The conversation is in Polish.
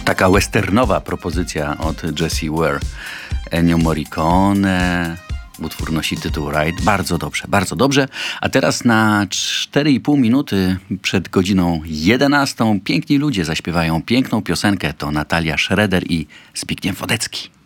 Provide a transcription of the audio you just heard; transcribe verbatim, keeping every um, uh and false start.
Taka westernowa propozycja od Jessie Ware. Ennio Morricone. Utwór nosi tytuł Ride. Bardzo dobrze, bardzo dobrze. A teraz na cztery i pół minuty przed godziną jedenastą piękni ludzie zaśpiewają piękną piosenkę. To Natalia Schroeder i Zbigniew Wodecki.